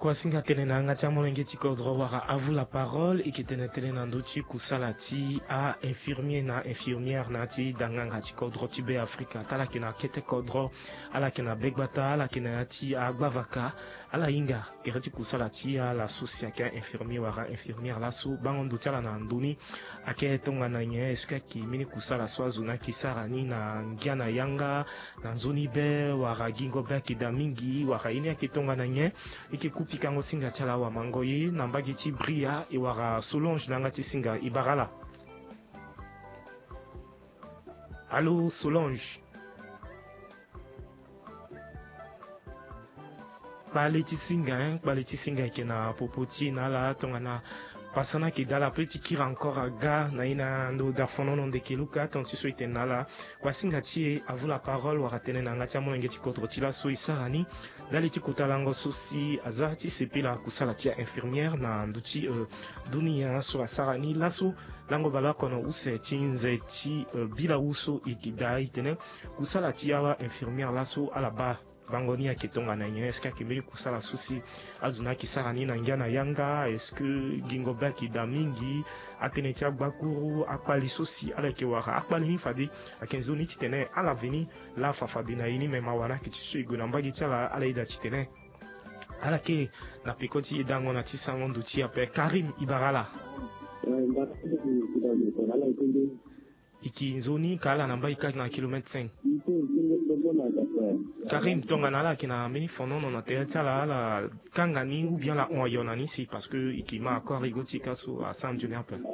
Kwa singa tene na ngati amolenge tikodro wara à vous la parole et qui tene tene na nduchi kusalati a infirmier na infirmière na ti danganga tikodro tibe Afrika tala kena kete kodro ala kena begbata ala kena ti agbavaka ala inga kereti kusalati a la susia ka infirmier wara infirmière la su bango nduti ala na nduni ake tonga na nye eska ki mini kusala swazu na kisarani na ngia na yanga na nzoni be wara gingo be kidamingi wara ini ake tonga na nye iki kupikango singa chala wa mangoyi nambagi ti bria e wara Solange nanga ti singa ibarala. Allô Solange. Baleti singa ke na popoti na la tongana pasana ki dala petit kira encore aga na ina ndo dafono non de kiluka tanti so itenala kwa singa ti à vous la parole wara tene na ngati amolenge ti kodro ti la so isarani dali ti kotalango susi aza ti sepela kusala ti infirmière na nduti dunia so asarani laso lango bala kono use ti nze ti bila uso ikida itene kusala ti awa infirmière laso ala ba bangoni ya ketonga na nye eske akimeli kusala susi azuna kisarani na ngia na yanga eske gingo baki da mingi atene ti agbakuru akpali susi ala ke wara akpali ni fadi akenzoni ti tene ala veni la fafadi na ini mema wana ki ti so igu na mbagi ti ala ida ti tene ala ke na pikoti idango na ti sango ndu ti ape Karim Ibarala iki nzoni kala na mbagi kaki na kilometre 5 Karim tonga na la kina meni fonono na te tala la kangani ou bien la oyona ni si parce que ikima akor igoti kaso a Sam Junior pe.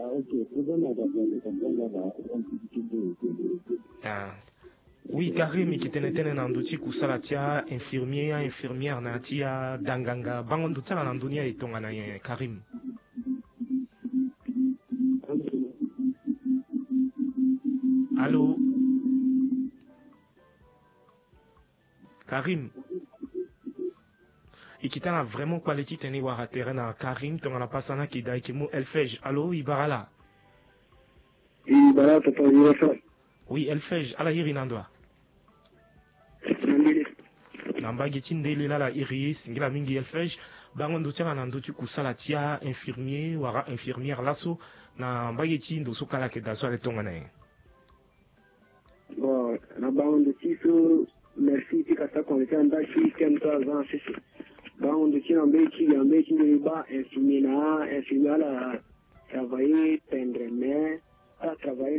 Oui Karim ikitene tene na nduti kusala tia infirmière na tia danganga bango nduti la na dunia itonga na ye Karim. Allô Karim ikitana vraiment quality teni wara terrain na Karim tonga na pasana ki dai ki mu Elfej. Allô Ibarala. Ibarala papa yesa. Oui Elfej ala hiri nandwa. Namba geti ndele la iri singila mingi Elfej bango ndo tanga na ndotu kusala tia infirmier wara infirmière laso na mbageti ndo sokala ke daso ale tonga na ye. Bon na bango ndo tiso merci ti kasa ko ta nda chi kem ta zan sisi bango ndo ti na mbeki ndo ba infirmier la travailler tendrement à travailler